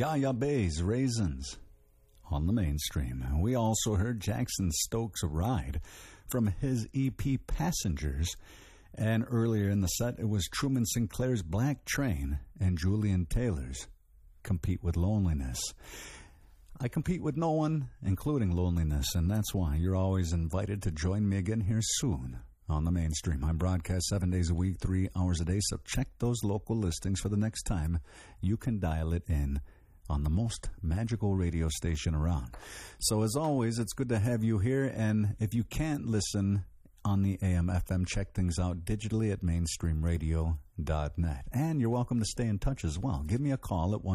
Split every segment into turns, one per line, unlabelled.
Yaya Bay's Raisins on the mainstream. We also heard Jackson Stokes' Ride from his EP Passengers. And earlier in the set, it was Truman Sinclair's Black Train and Julian Taylor's Compete with Loneliness. I compete with no one, including loneliness, and that's why you're always invited to join me again here soon on the mainstream. I broadcast 7 days a week, 3 hours a day, so check those local listings for the next time you can dial it in on the most magical radio station around. So as always, it's good to have you here, and if you can't listen on the AM/FM, check things out digitally at mainstreamradio.net. And you're welcome to stay in touch as well. Give me a call at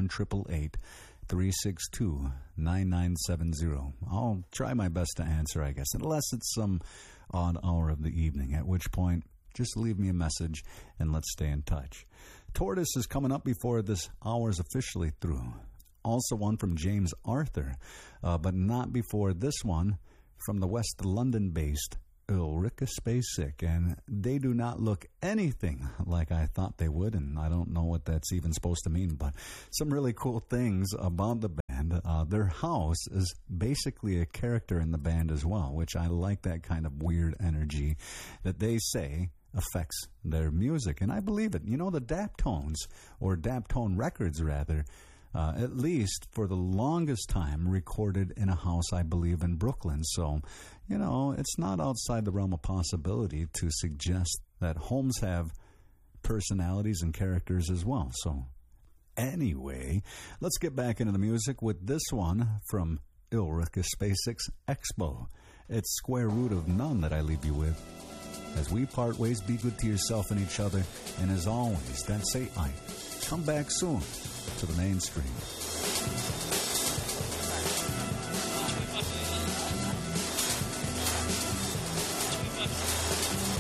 1-888-362-9970. I'll try my best to answer, I guess, unless it's some odd hour of the evening, at which point just leave me a message and let's stay in touch. Tortoise is coming up before this hour's officially through. Also one from James Arthur, but not before this one from the West London-based Ulrika Spacek, and they do not look anything like I thought they would, and I don't know what that's even supposed to mean, but some really cool things about the band. Their house is basically a character in the band as well, which I like that kind of weird energy that they say affects their music, and I believe it. You know, the Daptones, or Daptone Records rather, at least for the longest time, recorded in a house, I believe, in Brooklyn. So, you know, it's not outside the realm of possibility to suggest that homes have personalities and characters as well. So, anyway, let's get back into the music with this one from Ulrika Spacek's Expo. It's Square Root of None that I leave you with. As we part ways, be good to yourself and each other. And as always, that's say I. Come back soon to the mainstream.